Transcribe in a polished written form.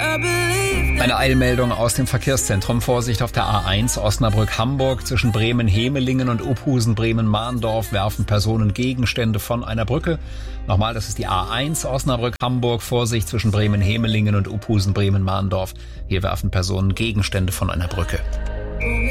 Eine Eilmeldung aus dem Verkehrszentrum. Vorsicht auf der A1 Osnabrück-Hamburg. Zwischen Bremen-Hemelingen und Uphusen-Bremen-Mahndorf werfen Personen Gegenstände von einer Brücke. Nochmal, das ist die A1 Osnabrück-Hamburg. Vorsicht zwischen Bremen-Hemelingen und Uphusen-Bremen-Mahndorf. Hier werfen Personen Gegenstände von einer Brücke.